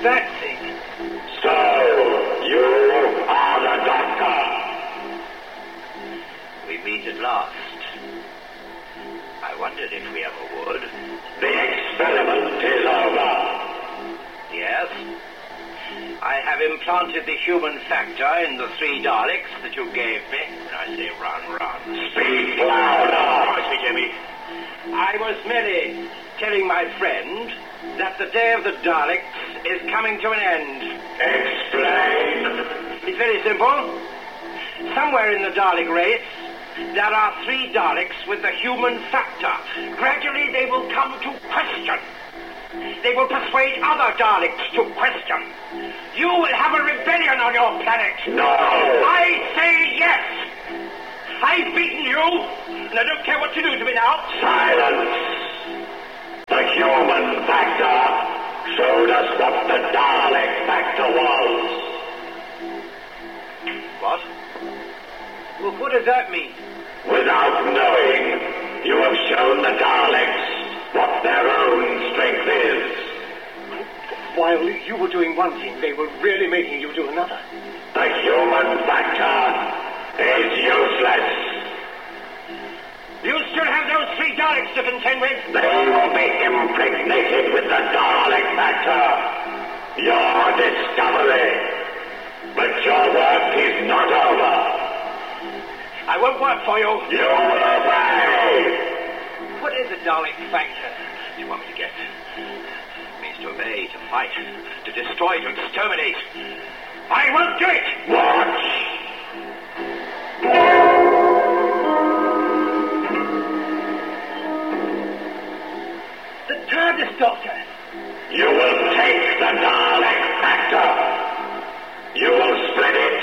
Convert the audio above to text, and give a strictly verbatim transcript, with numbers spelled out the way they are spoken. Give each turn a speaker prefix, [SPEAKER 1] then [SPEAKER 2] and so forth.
[SPEAKER 1] that thing?
[SPEAKER 2] So, you are the Doctor.
[SPEAKER 1] We meet at last. I wondered if we ever would.
[SPEAKER 2] The experiment is over.
[SPEAKER 1] Yes. I have implanted the human factor in the three Daleks that you gave me. When I say run, run.
[SPEAKER 2] Speak louder.
[SPEAKER 1] Mercy, Jimmy. I was merely telling my friend that the day of the Daleks is coming to an end.
[SPEAKER 2] Explain.
[SPEAKER 1] It's very simple. Somewhere in the Dalek race, there are three Daleks with the human factor. Gradually they will come to question. They will persuade other Daleks to question. You will have a rebellion on your planet.
[SPEAKER 2] No.
[SPEAKER 1] I say yes. I've beaten you, and I don't care what you do to me now.
[SPEAKER 2] Silence. The human factor showed us what the Dalek factor was.
[SPEAKER 1] What? Well, what does that mean?
[SPEAKER 2] Without knowing, you have shown the Daleks what their own strength is.
[SPEAKER 1] While you were doing one thing, they were really making you do another.
[SPEAKER 2] The human factor is useless.
[SPEAKER 1] You still have those three Daleks to contend with?
[SPEAKER 2] They will be impregnated with the Dalek factor. Your discovery. But your work is not over.
[SPEAKER 1] I won't work for you.
[SPEAKER 2] You will obey.
[SPEAKER 1] What is a Dalek factor? Do you want me to guess? It means to obey, to fight, to destroy, to exterminate. I won't do it!
[SPEAKER 2] Watch!
[SPEAKER 1] The TARDIS, Doctor!